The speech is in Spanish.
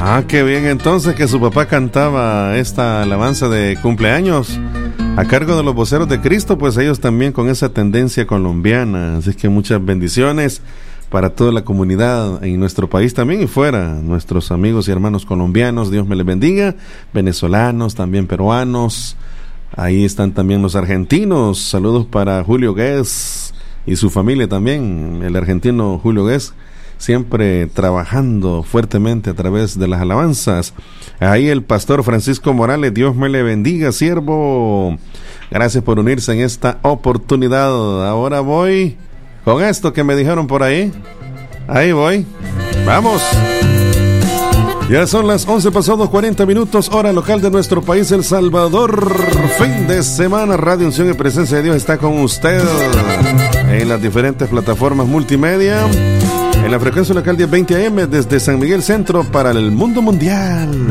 Ah, qué bien, entonces que su papá cantaba esta alabanza de cumpleaños a cargo de los voceros de Cristo, pues ellos también con esa tendencia colombiana. Así que muchas bendiciones para toda la comunidad en nuestro país también y fuera, nuestros amigos y hermanos colombianos, Dios me les bendiga, venezolanos, también peruanos, ahí están también los argentinos, saludos para Julio Guess y su familia también, el argentino Julio Guess, siempre trabajando fuertemente a través de las alabanzas. Ahí el pastor Francisco Morales, Dios me le bendiga, siervo, gracias por unirse en esta oportunidad. Ahora voy con esto que me dijeron por ahí. Ahí voy. Vamos. Ya son las 11 pasados 40 minutos, hora local de nuestro país, El Salvador. Fin de semana, Radio Unción y Presencia de Dios está con usted en las diferentes plataformas multimedia. En la frecuencia local 1020 AM desde San Miguel Centro para el mundo mundial.